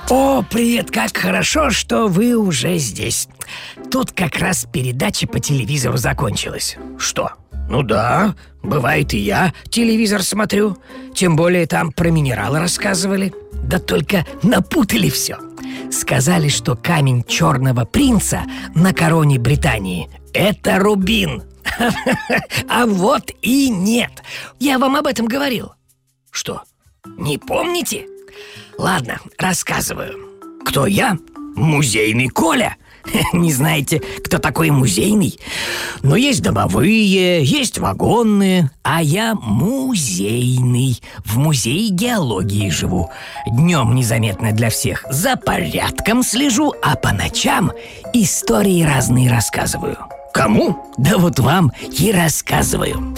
О, привет, как хорошо, что вы уже здесь. Тут как раз передача по телевизору закончилась. Что? Ну да, бывает и я телевизор смотрю. Тем более там про минералы рассказывали. Да только напутали все. Сказали, что камень черного принца на короне Британии – это рубин. А вот и нет. Я вам об этом говорил. Что, не помните? Ладно, рассказываю. Кто я? Музейный Коля. Не знаете, кто такой музейный? Но есть домовые, есть вагонные, а я музейный. В музее геологии живу. Днем незаметно для всех за порядком слежу, а по ночам истории разные рассказываю. Кому? Да вот вам и рассказываю.